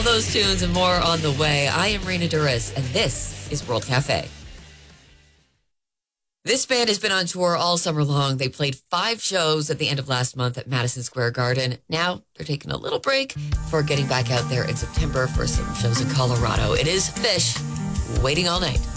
those tunes and more on the way. I am Raina Duras, and this is World Cafe. This band has been on tour all summer long. They played 5 shows at the end of last month at Madison Square Garden. Now they're taking a little break before getting back out there in September for some shows in Colorado. It is Fish, Waiting All Night.